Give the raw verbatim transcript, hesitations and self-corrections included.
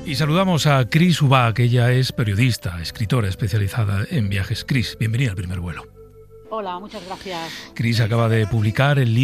Y saludamos a Cris Ubach, que ella es periodista, escritora especializada en viajes. Cris, bienvenida al Primer Vuelo. Hola, muchas gracias. Cris acaba de publicar el libro